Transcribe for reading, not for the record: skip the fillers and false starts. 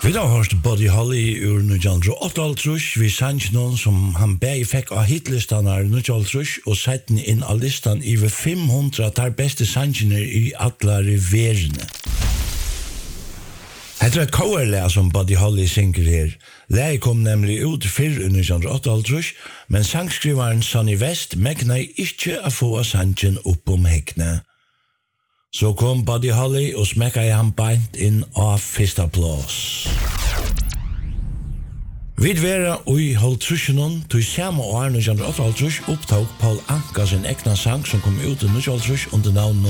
Vi har hørt Buddy Holly ur 1988, vi sanns noen som han begge fikk av hitlistan av 1988, og sett den inn av listan i 500 der beste sannsene i alle verene. Hetta er coverlega som Buddy Holly synger her. Lei kom nemlig ut fyrr i 1988, men sangskrivaren Sonny West megna ikkje å få sangen opp hekne. Så kom Buddy Holly og smekka han beint inn av fyrsta plass. Vid vera ui holdtrusjonen, tog samme år 1988 opptak Paul Anka sin egna sang som kom ut i 1988 under navnet